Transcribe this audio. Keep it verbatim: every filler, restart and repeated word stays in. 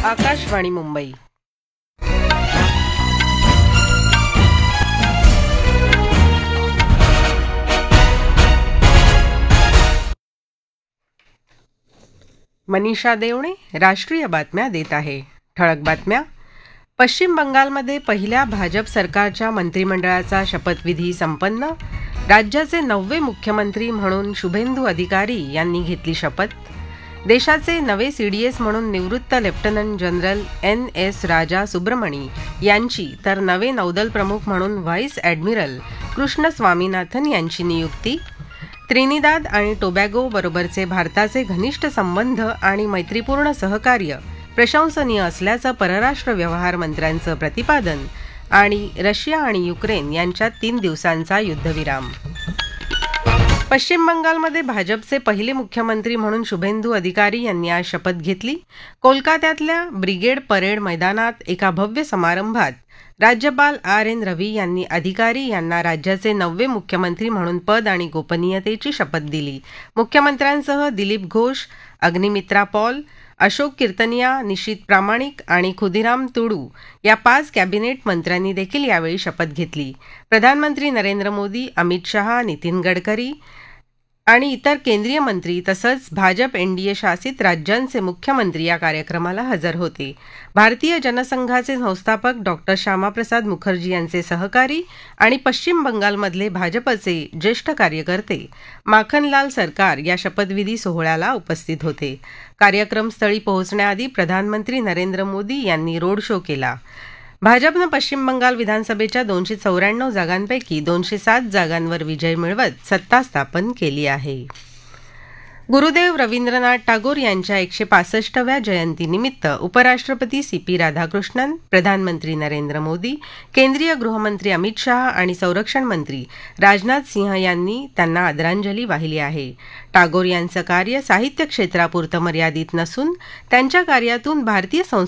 आकाशवाणी मुंबई. मनीषा देवणे राष्ट्रीय बातम्या देत आहे. ठळक बातम्या. पश्चिम बंगालमध्ये पहिल्या भाजप सरकारच्या मंत्रिमंडळाचा शपथविधी संपन्न. राज्याचे नववे मुख्यमंत्री म्हणून शुभेंदू अधिकारी यांनी घेतली शपथ. देशाचे नवे सीडीएस म्हणून निवृत्त लेफ्टनंट जनरल एन एस राजा सुब्रमणी यांची तर नवे नौदल प्रमुख म्हणून व्हाईस ॲडमिरल कृष्ण स्वामीनाथन यांची नियुक्ती. त्रिनिदाद आणि टोबॅगो बरोबरचे भारताचे घनिष्ठ संबंध आणि मैत्रीपूर्ण सहकार्य प्रशंसनीय असल्याचं परराष्ट्र व्यवहार मंत्र्यांचं प्रतिपादन. आणि रशिया आणि युक्रेन यांच्यात तीन दिवसांचा युद्धविराम. पश्चिम बंगालमध्ये भाजपचे पहिले मुख्यमंत्री म्हणून शुभेंदू अधिकारी यांनी आज शपथ घेतली. कोलकात्यातल्या ब्रिगेड परेड मैदानात एका भव्य समारंभात राज्यपाल आर एन रवी यांनी अधिकारी यांना राज्याचे नववे मुख्यमंत्री म्हणून पद आणि गोपनीयतेची शपथ दिली. मुख्यमंत्र्यांसह दिलीप घोष, अग्निमित्रा पॉल, अशोक कीर्तनिया, निशित प्रामाणिक आणि खुदिराम तुडू या पाच कॅबिनेट मंत्र्यांनी देखील यावेळी शपथ घेतली. प्रधानमंत्री नरेंद्र मोदी, अमित शहा, नितीन गडकरी आणि इतर केंद्रीय मंत्री तसंच भाजप एनडीए शासित राज्यांचे मुख्यमंत्री या कार्यक्रमाला हजर होते. भारतीय जनसंघाचे संस्थापक डॉक्टर श्यामाप्रसाद मुखर्जी यांचे सहकारी आणि पश्चिम बंगालमधले भाजपचे ज्येष्ठ कार्यकर्ते माखनलाल सरकार या शपथविधी सोहळ्याला उपस्थित होते. कार्यक्रमस्थळी पोहोचण्याआधी प्रधानमंत्री नरेंद्र मोदी यांनी रोड शो केला. भाजपनं पश्चिम बंगाल विधानसभेच्या दोनशे चौऱ्याण्णव जागांपैकी दोनशे सात जागांवर विजय मिळवत सत्ता स्थापन केली आहे. गुरुदेव रवींद्रनाथ टागोर यांच्या एकशे पासष्टव्या जयंतीनिमित्त उपराष्ट्रपती सी पी राधाकृष्णन, प्रधानमंत्री नरेंद्र मोदी, केंद्रीय गृहमंत्री अमित शहा आणि संरक्षण मंत्री राजनाथ सिंह यांनी त्यांना आदरांजली वाहिली आहे. टागोर यांचं कार्य साहित्य क्षेत्रापुरतं मर्यादित नसून त्यांच्या कार्यातून भारतीय संस्कृती